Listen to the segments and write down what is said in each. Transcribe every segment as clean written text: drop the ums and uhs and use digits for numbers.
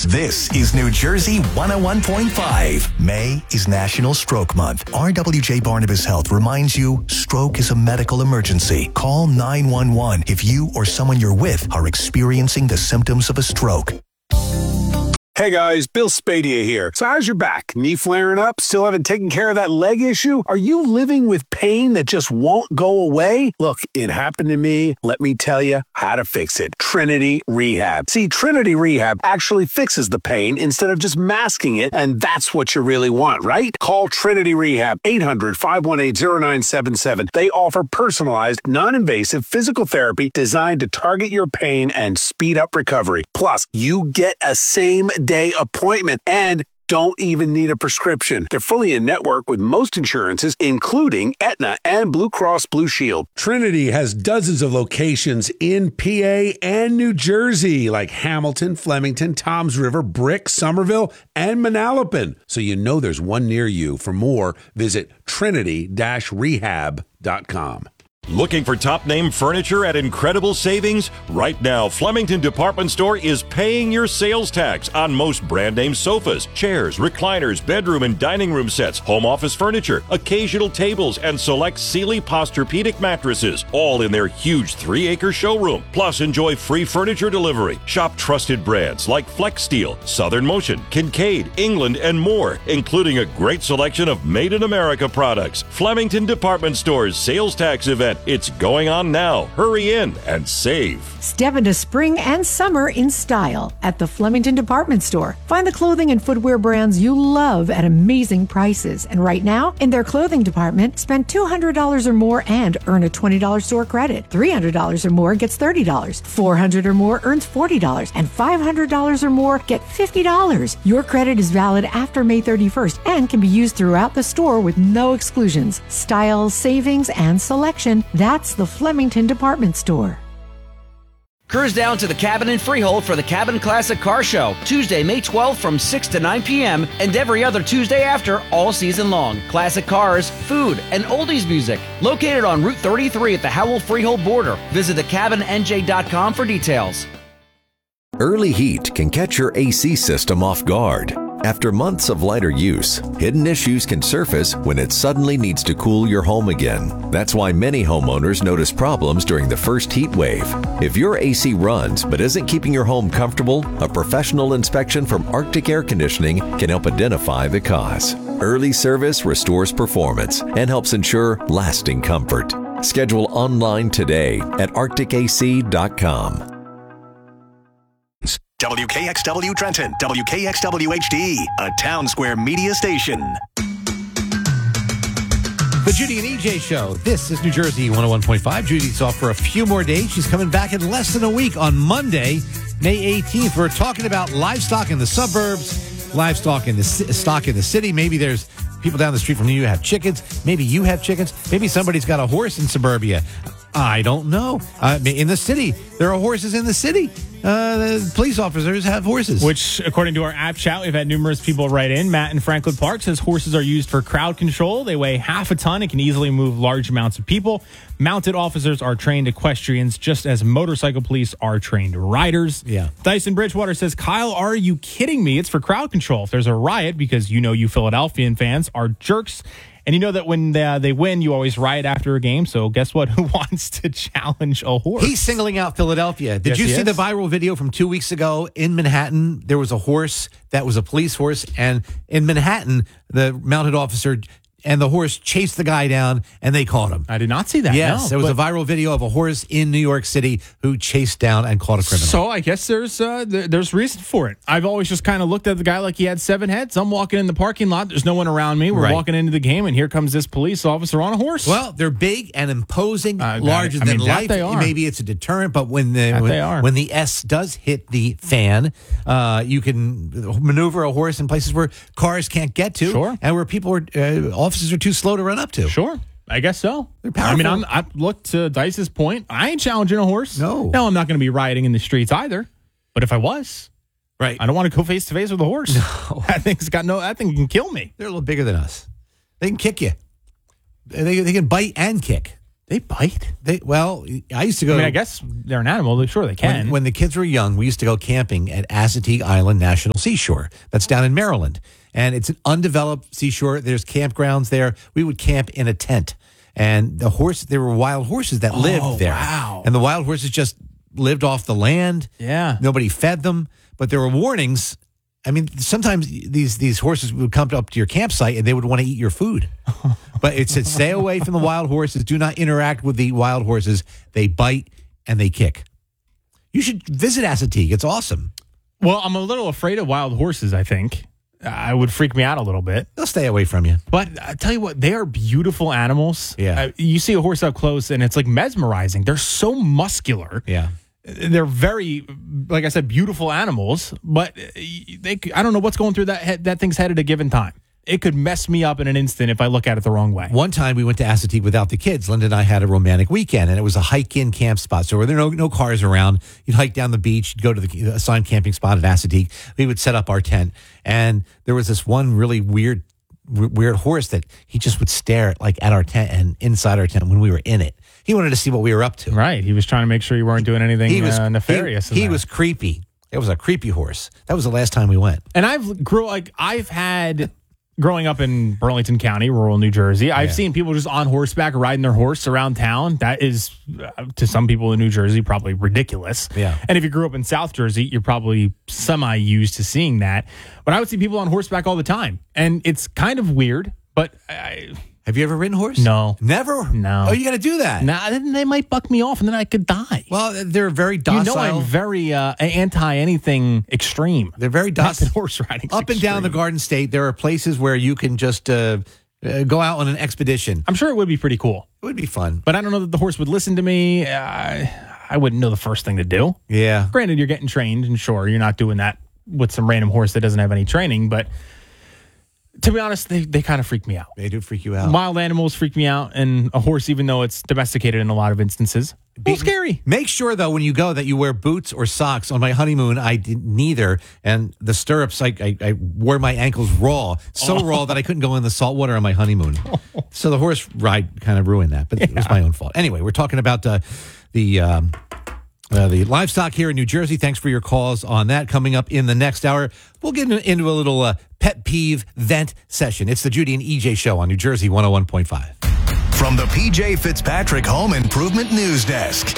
This is New Jersey 101.5. May is National Stroke Month. RWJ Barnabas Health reminds you stroke is a medical emergency. Call 911 if you or someone you're with are experiencing the symptoms of a stroke. Hey guys, Bill Spadia here. So how's your back? Knee flaring up? Still haven't taken care of that leg issue? Are you living with pain that just won't go away? Look, it happened to me. Let me tell you how to fix it. Trinity Rehab. See, Trinity Rehab actually fixes the pain instead of just masking it, and that's what you really want, right? Call Trinity Rehab, 800-518-0977. They offer personalized, non-invasive physical therapy designed to target your pain and speed up recovery. Plus, you get a same-day appointment and don't even need a prescription. They're fully in network with most insurances, including Aetna and Blue Cross Blue Shield. Trinity has dozens of locations in PA and New Jersey, like Hamilton, Flemington, Toms River, Brick, Somerville, and Manalapan. So you know there's one near you. For more, visit trinity-rehab.com. Looking for top-name furniture at incredible savings? Right now, Flemington Department Store is paying your sales tax on most brand-name sofas, chairs, recliners, bedroom and dining room sets, home office furniture, occasional tables, and select Sealy Posturepedic mattresses, all in their huge 3-acre showroom. Plus, enjoy free furniture delivery. Shop trusted brands like Flex Steel, Southern Motion, Kincaid, England, and more, including a great selection of made-in-America products. Flemington Department Store's sales tax event. It's going on now. Hurry in and save. Step into spring and summer in style at the Flemington Department Store. Find the clothing and footwear brands you love at amazing prices. And right now, in their clothing department, spend $200 or more and earn a $20 store credit. $300 or more gets $30. $400 or more earns $40. And $500 or more get $50. Your credit is valid after May 31st and can be used throughout the store with no exclusions. Style, savings, and selection. That's the Flemington Department Store. Cruise down to the Cabin in Freehold for the Cabin Classic Car Show, Tuesday, May 12th from 6 to 9 p.m. and every other Tuesday after all season long. Classic cars, food, and oldies music. Located on Route 33 at the Howell Freehold border. Visit thecabinnj.com for details. Early heat can catch your AC system off guard. After months of lighter use, hidden issues can surface when it suddenly needs to cool your home again. That's why many homeowners notice problems during the first heat wave. If your AC runs but isn't keeping your home comfortable, a professional inspection from Arctic Air Conditioning can help identify the cause. Early service restores performance and helps ensure lasting comfort. Schedule online today at arcticac.com. WKXW Trenton, WKXW HD, a Town Square media station. The Judy and EJ Show. This is New Jersey 101.5. Judy's off for a few more days. She's coming back in less than a week on Monday, May 18th. We're talking about livestock in the suburbs, livestock in the stock in the city. Maybe there's people down the street from you who have chickens. Maybe you have chickens. Maybe somebody's got a horse in suburbia. I don't know. In the city, there are horses in the city. The police officers have horses. Which, according to our app chat, we've had numerous people write in. Matt in Franklin Park says horses are used for crowd control. They weigh half a ton and can easily move large amounts of people. Mounted officers are trained equestrians, just as motorcycle police are trained riders. Yeah. Dyson Bridgewater says, Kyle, are you kidding me? It's for crowd control. If there's a riot, because you Philadelphian fans are jerks. And you know that when they win, you always riot after a game. So guess what? Who wants to challenge a horse? He's singling out Philadelphia. Did you see the viral video from 2 weeks ago in Manhattan? There was a horse that was a police horse. And in Manhattan, the mounted officer and the horse chased the guy down, and they caught him. I did not see that. Yes, no, there was a viral video of a horse in New York City who chased down and caught a criminal. So I guess there's reason for it. I've always just kind of looked at the guy like he had 7 heads. I'm walking in the parking lot. There's no one around me. We're walking into the game, and here comes this police officer on a horse. Well, they're big and imposing, larger than life. They are. Maybe it's a deterrent, but when the S does hit the fan, you can maneuver a horse in places where cars can't get to, sure, and where officers are too slow to run up to. Sure. I guess so. They're powerful. I mean, I look to Dice's point. I ain't challenging a horse. No, I'm not going to be rioting in the streets either. But if I was, right, I don't want to go face to face with a horse. No, that thing can kill me. They're a little bigger than us. They can kick you. They can bite and kick. They bite? I used to go. I mean, I guess they're an animal. Sure, they can. When the kids were young, we used to go camping at Assateague Island National Seashore. That's down in Maryland. And it's an undeveloped seashore. There's campgrounds there. We would camp in a tent. And there were wild horses that lived there. Wow. And the wild horses just lived off the land. Yeah. Nobody fed them. But there were warnings. I mean, sometimes these horses would come up to your campsite and they would want to eat your food. But it said, stay away from the wild horses. Do not interact with the wild horses. They bite and they kick. You should visit Assateague. It's awesome. Well, I'm a little afraid of wild horses, I think. I would freak me out a little bit. They'll stay away from you. But I tell you what, they are beautiful animals. Yeah. You see a horse up close and it's like mesmerizing. They're so muscular. Yeah. They're very, like I said, beautiful animals. But I don't know what's going through that thing's head at a given time. It could mess me up in an instant if I look at it the wrong way. One time we went to Assateague without the kids. Linda and I had a romantic weekend, and it was a hike-in camp spot. So there were no cars around. You'd hike down the beach, you'd go to the assigned camping spot at Assateague. We would set up our tent, and there was this one really weird horse that he just would stare at our tent and inside our tent when we were in it. He wanted to see what we were up to. Right. He was trying to make sure you weren't doing anything nefarious. He was creepy. It was a creepy horse. That was the last time we went. And I've had... Growing up in Burlington County, rural New Jersey, I've seen people just on horseback riding their horse around town. That is, to some people in New Jersey, probably ridiculous. Yeah. And if you grew up in South Jersey, you're probably semi-used to seeing that. But I would see people on horseback all the time. And it's kind of weird, but... Have you ever ridden a horse? No. Never? No. Oh, you got to do that. Nah, then they might buck me off and then I could die. Well, they're very docile. I'm very anti-anything extreme. They're very docile. Horse riding. Up and down the Garden State, there are places where you can just go out on an expedition. I'm sure it would be pretty cool. It would be fun. But I don't know that the horse would listen to me. I wouldn't know the first thing to do. Yeah. Granted, you're getting trained, and sure, you're not doing that with some random horse that doesn't have any training, but... To be honest, they kind of freak me out. They do freak you out. Wild animals freak me out, and a horse, even though it's domesticated in a lot of instances, a little scary. Make sure, though, when you go that you wear boots or socks. On my honeymoon, I did neither, and the stirrups, I wore my ankles raw, raw that I couldn't go in the salt water on my honeymoon. So the horse ride kind of ruined that, but it was my own fault. Anyway, we're talking about the livestock here in New Jersey. Thanks for your calls on that. Coming up in the next hour, we'll get into a little pet peeve vent session. It's the Judy and EJ Show on New Jersey 101.5. From the PJ Fitzpatrick Home Improvement News Desk.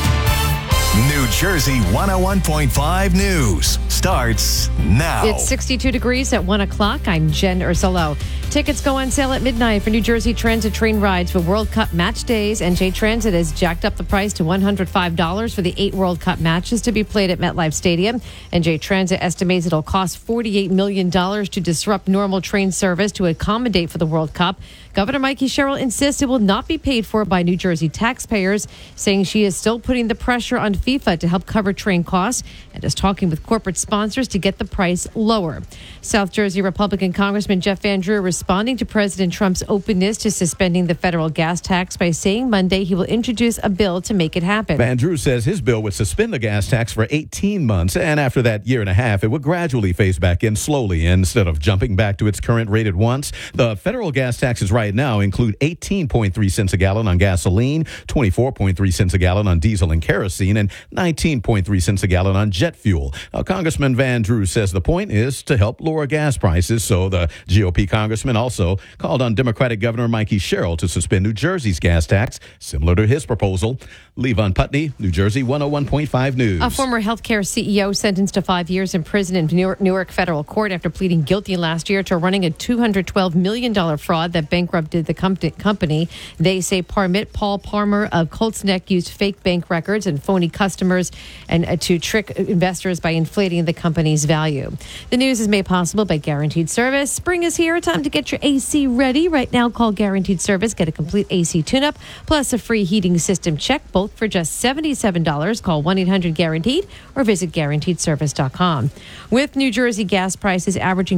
New Jersey 101.5 News starts now. It's 62 degrees at 1 o'clock. I'm Jen Urzolo. Tickets go on sale at midnight for New Jersey Transit train rides for World Cup match days. NJ Transit has jacked up the price to $105 for the 8 World Cup matches to be played at MetLife Stadium. NJ Transit estimates it'll cost $48 million to disrupt normal train service to accommodate for the World Cup. Governor Mikey Sherrill insists it will not be paid for by New Jersey taxpayers, saying she is still putting the pressure on FIFA to help cover train costs and is talking with corporate sponsors to get the price lower. South Jersey Republican Congressman Jeff Van Drew responding to President Trump's openness to suspending the federal gas tax by saying Monday he will introduce a bill to make it happen. Van Drew says his bill would suspend the gas tax for 18 months, and after that year and a half, it would gradually phase back in slowly instead of jumping back to its current rate at once. The federal gas taxes right now include 18.3 cents a gallon on gasoline, 24.3 cents a gallon on diesel and kerosene, and 19.3 cents a gallon on jet fuel. Congressman Van Drew says the point is to help lower gas prices, so the GOP congressman also called on Democratic Governor Mikey Sherrill to suspend New Jersey's gas tax, similar to his proposal. Levon Putney, New Jersey 101.5 News. A former healthcare CEO sentenced to 5 years in prison in Newark federal court after pleading guilty last year to running a $212 million fraud that bankrupted the company. They say Parmit Paul Palmer of Colts Neck used fake bank records and phony customers and to trick investors by inflating the company's value. The news is made possible by Guaranteed Service. Spring is here. Time to get your AC ready. Right now, call Guaranteed Service. Get a complete AC tune-up plus a free heating system check, both for just $77. Call 1-800-GUARANTEED or visit GuaranteedService.com. With New Jersey gas prices averaging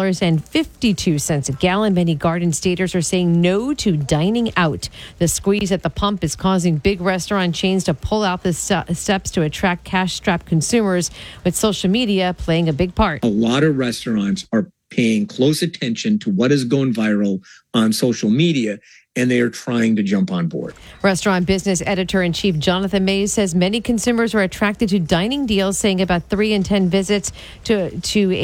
$4.52 a gallon, many Garden Staters are saying no to dining out. The squeeze at the pump is causing big restaurant chains to pull out the steps to attract cash-strapped consumers, with social media playing a big part. A lot of restaurants are paying close attention to what is going viral on social media, and they are trying to jump on board. Restaurant business editor-in-chief Jonathan Mays says many consumers are attracted to dining deals, saying about 3 in 10 visits to